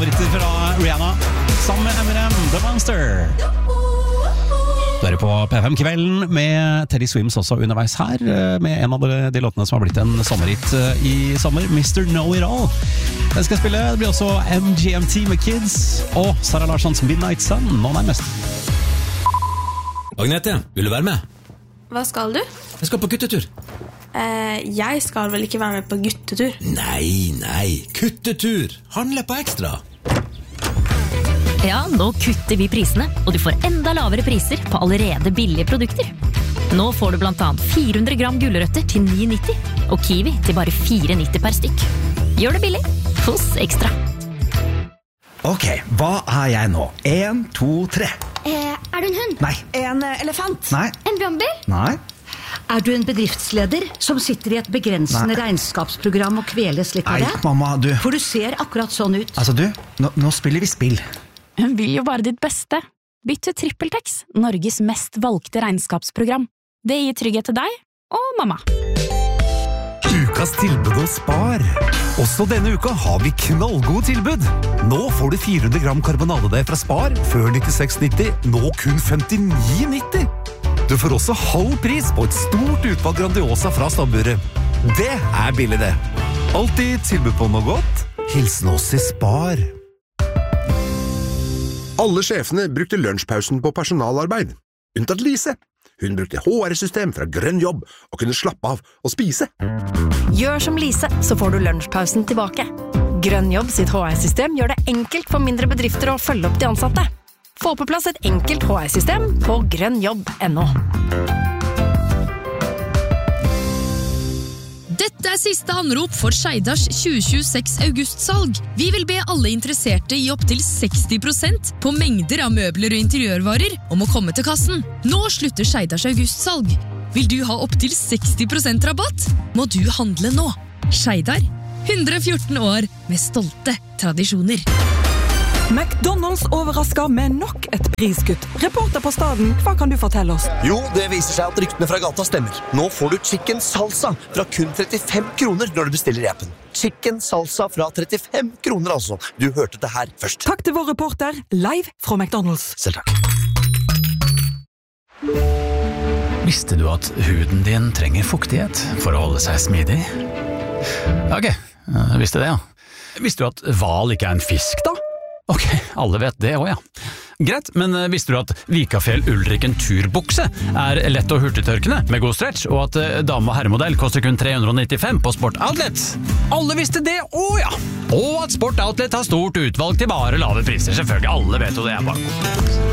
favoritter fra Rihanna sammen med Eminem, The Monster. Du er på P5 kvelden med Teddy Swims også underveis her, med en av de låtene som har blitt en sommerhit i sommer, Mr. Know It All. Den skal spille, det blir også MGMT med Kids og Sara Larssons Midnight Sun nå nærmest. Agnete, vil du være med? Hva skal du? Jeg skal på guttetur. Jeg skal vel ikke være med på guttetur? Nei, kuttetur. Handle på ekstra. Ja, nå kutter vi prisene, og du får enda lavere priser på allerede billige produkter. Nå får du blant annet 400 gram gulrøtter til 9,90, og kiwi til bare 4,90 per stykk. Gjør det billig hos Ekstra. Ok, hva er jeg nå? 1, 2, 3. Er du en hund? Nei. En elefant? Nei. En brannbil? Nei. Er du en bedriftsleder som sitter i et begrensende regnskapsprogram og kveles litt av det? Nei, mamma, du. For du ser akkurat sånn ut. Altså du, nå spiller vi spill. Hun vil jo bare ditt beste. Bytt til TrippelTex, Norges mest valgte regnskapsprogram. Det gir trygghet til deg og mamma. Ukas tilbud hos Spar. Også denne uka har vi knallgode tilbud. Nå får du 400 gram karbonadedeig fra Spar, før 96,90, nå kun 59,90. Du får også halv pris på et stort utvalg Grandiosa fra stabburet. Det er billig det. Alltid tilbud på noe godt. Hilsen oss i Spar. Alle sjefene brukte lunsjpausen på personalarbeid. Unntatt Lise. Hun brukte HR-system fra Grønn Jobb og kunne slappe av og spise. Gjør som Lise, så får du lunsjpausen tilbake. Grønn Jobb sitt HR-system gjør det enkelt for mindre bedrifter å følge opp de ansatte. Få på plass et enkelt HR-system på grønnjobb.no. Dette er siste anrop for Skeidars 2026 augustsalg. Vi vil be alle interesserte i opp til 60% på mengder av møbler og interiørvarer om å komme til kassen. Nå slutter Skeidars augustsalg. Vil du ha opp til 60% rabatt? Må du handle nå. Skeidar, 114 år med stolte tradisjoner. McDonalds overrasker med nok et priskutt. Reporter på staden, hva kan du fortelle oss? Jo, det viser seg at ryktene fra gata stemmer. Nå får du chicken salsa fra kun 35 kroner når du bestiller i appen. Chicken salsa fra 35 kroner altså. Du hørte det her først. Takk til vår reporter, live fra McDonalds. Selv takk. Visste du at huden din trenger fuktighet for å holde seg smidig? Ok, visste det, ja. Visste du at hval ikke er en fisk, da? Ok, alle vet det også, ja. Greit, men visste du at Vikafjell Ulriken turbukse er lett og hurtigtørkende med god stretch, og at dame- og herremodell koster kun 395 på Sport Outlet? Alle visste det også, ja. Og at Sport Outlet har stort utvalg til bare lave priser, selvfølgelig. Alle vet jo det er bare.